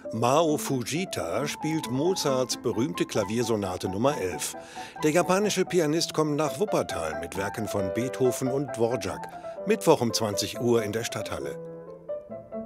Mao Fujita spielt Mozarts berühmte Klaviersonate Nummer 11. Der japanische Pianist kommt nach Wuppertal mit Werken von Beethoven und Dvorak. Mittwoch um 20 Uhr in der Stadthalle.